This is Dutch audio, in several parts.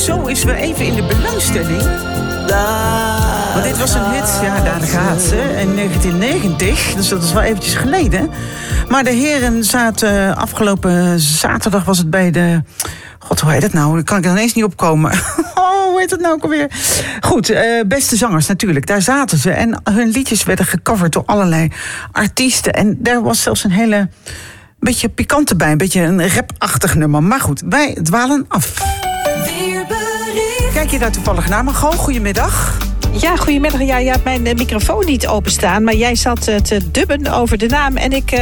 Zo is we even in de belangstelling. Want dit was een hit, ja, daar gaat ze, in 1990. Dus dat is wel eventjes geleden. Maar de heren zaten afgelopen zaterdag was het bij de... God, hoe heet het nou? Daar kan ik er ineens niet opkomen. Oh, hoe heet het nou ook alweer? Goed, beste zangers natuurlijk. Daar zaten ze. En hun liedjes werden gecoverd door allerlei artiesten. En daar was zelfs een hele... beetje pikante bij. Een beetje een rapachtig nummer. Maar goed, wij dwalen af. Kijk je daar toevallig naar, Margot? Goedemiddag. Ja, goedemiddag. Ja, je had mijn microfoon niet openstaan, maar jij zat te dubben over de naam en ik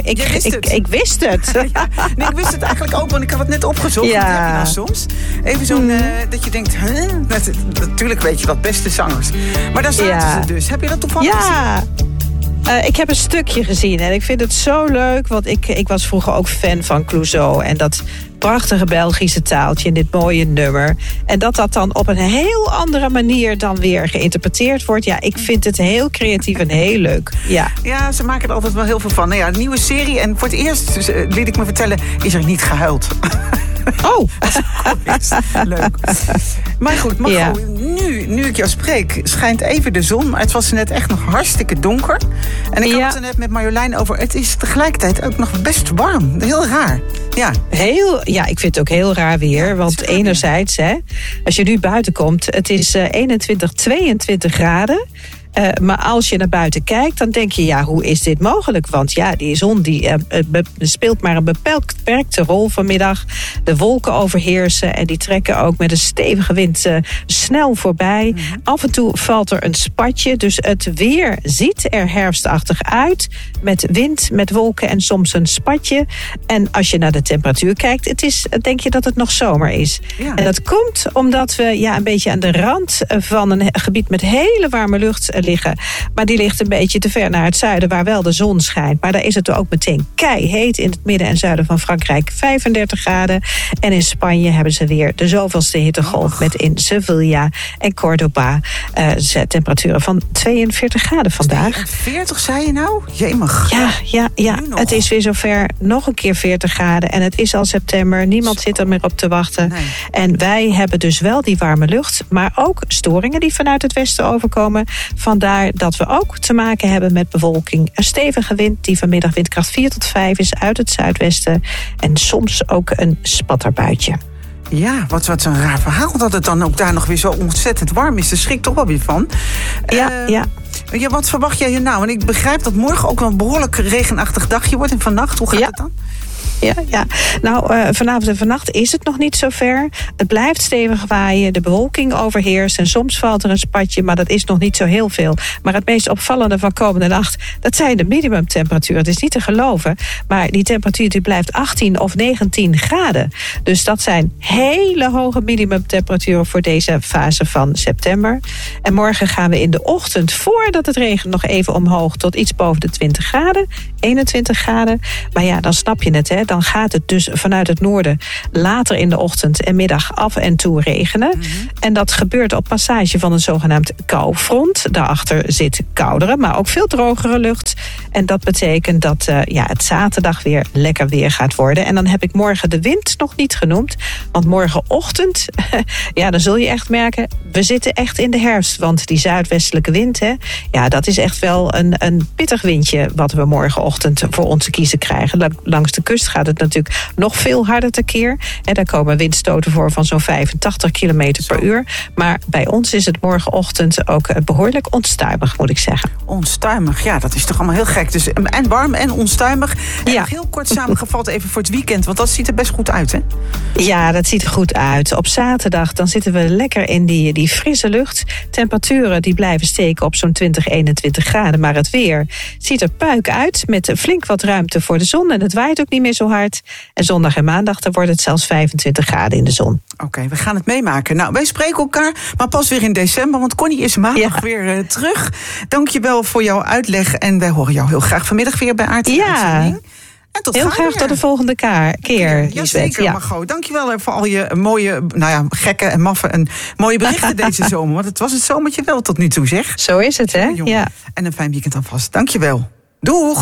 wist het. Ja, nee, ik wist het eigenlijk ook, want ik had het net opgezocht. Ja. Dat heb je dan soms. Even zo'n, dat je denkt, natuurlijk weet je wat, beste zangers. Maar daar zaten ze dus. Heb je dat toevallig gezien? Ik heb een stukje gezien en ik vind het zo leuk, want ik was vroeger ook fan van Clouseau en dat prachtige Belgische taaltje in dit mooie nummer. En dat dan op een heel andere manier dan weer geïnterpreteerd wordt. Ja, ik vind het heel creatief en heel leuk. Ja, ze maken er altijd wel heel veel van. Nou ja, een nieuwe serie en voor het eerst, liet ik me vertellen, is er niet gehuild. Oh, leuk. Maar goed, Margot, nu ik jou spreek, schijnt even de zon. Maar het was net echt nog hartstikke donker. En ik had het er net met Marjolein over. Het is tegelijkertijd ook nog best warm. Heel raar. Ja, ik vind het ook heel raar weer. Want enerzijds, als je nu buiten komt, het is 21, 22 graden. Maar als je naar buiten kijkt, dan denk je, ja, hoe is dit mogelijk? Want ja, die zon die speelt maar een beperkte rol vanmiddag. De wolken overheersen en die trekken ook met een stevige wind snel voorbij. Mm-hmm. Af en toe valt er een spatje. Dus het weer ziet er herfstachtig uit. Met wind, met wolken en soms een spatje. En als je naar de temperatuur kijkt, denk je dat het nog zomer is. Ja. En dat komt omdat we een beetje aan de rand van een gebied met hele warme lucht liggen. Maar die ligt een beetje te ver naar het zuiden, waar wel de zon schijnt. Maar daar is het ook meteen keiheet. In het midden en zuiden van Frankrijk 35 graden. En in Spanje hebben ze weer de zoveelste hittegolf. Met in Sevilla en Córdoba temperaturen van 42 graden vandaag. 42 zei je nou? Jemig. Ja. Het is weer zover. Nog een keer 40 graden. En het is al september. Niemand zit er meer op te wachten. Nee. En wij hebben dus wel die warme lucht. Maar ook storingen die vanuit het westen overkomen. Vandaar dat we ook te maken hebben met bewolking. Een stevige wind die vanmiddag windkracht 4 tot 5 is uit het zuidwesten. En soms ook een spatterbuitje. Ja, wat zo'n raar verhaal dat het dan ook daar nog weer zo ontzettend warm is. Daar schrik ik toch wel weer van. Ja. Wat verwacht jij hier nou? En ik begrijp dat morgen ook wel een behoorlijk regenachtig dagje wordt. En vannacht, hoe gaat het dan? Ja. Nou, vanavond en vannacht is het nog niet zo ver. Het blijft stevig waaien, de bewolking overheerst en soms valt er een spatje, maar dat is nog niet zo heel veel. Maar het meest opvallende van komende nacht, dat zijn de minimumtemperaturen. Het is niet te geloven, maar die temperatuur die blijft 18 of 19 graden. Dus dat zijn hele hoge minimumtemperaturen voor deze fase van september. En morgen gaan we in de ochtend, voordat het regent, nog even omhoog tot iets boven de 20 graden, 21 graden. Maar ja, dan snap je het, hè. Dan gaat het dus vanuit het noorden later in de ochtend en middag af en toe regenen. Mm-hmm. En dat gebeurt op passage van een zogenaamd koufront. Daarachter zit koudere, maar ook veel drogere lucht. En dat betekent dat het zaterdag weer lekker weer gaat worden. En dan heb ik morgen de wind nog niet genoemd. Want morgenochtend, dan zul je echt merken, we zitten echt in de herfst. Want die zuidwestelijke wind, dat is echt wel een pittig windje wat we morgenochtend voor ons te kiezen krijgen. Langs de kust gaat het natuurlijk nog veel harder tekeer. En daar komen windstoten voor van zo'n 85 kilometer per uur. Maar bij ons is het morgenochtend ook behoorlijk onstuimig, moet ik zeggen. Onstuimig, ja, dat is toch allemaal heel gek. Dus en warm en onstuimig. En nog heel kort samengevat even voor het weekend, want dat ziet er best goed uit, hè? Ja, dat ziet er goed uit. Op zaterdag dan zitten we lekker in die frisse lucht. Temperaturen die blijven steken op zo'n 20, 21 graden. Maar het weer ziet er puik uit met flink wat ruimte voor de zon. En het waait ook niet meer zo hard. En zondag en maandag dan wordt het zelfs 25 graden in de zon. Oké, we gaan het meemaken. Nou, wij spreken elkaar, maar pas weer in december. Want Connie is maandag weer terug. Dank je wel voor jouw uitleg. En wij horen jou heel graag vanmiddag weer bij Aard in de uitzending. En tot heel graag tot de volgende keer. Jazeker, Margot. Dankjewel voor al je mooie, gekke en maffe en mooie berichten deze zomer. Want het was het zomertje wel tot nu toe, zeg. Zo is het, hè? Ja. En een fijn weekend alvast. Dankjewel. Doeg!